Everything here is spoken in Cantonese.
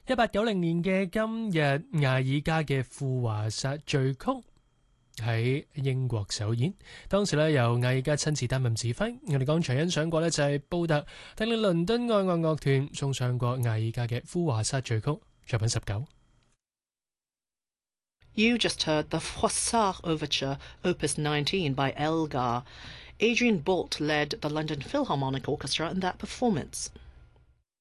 1890年嘅今日，艾爾加嘅富華薩序曲喺英國首演，當時咧由艾爾加親自擔任指揮。我哋剛才欣賞過咧就係布特帶領倫敦愛樂樂團送上過艾爾加嘅富華薩序曲作品19。 You just heard the Froissart Overture, Opus 19 by Elgar. Adrian Boult led the London Philharmonic Orchestra in that performance.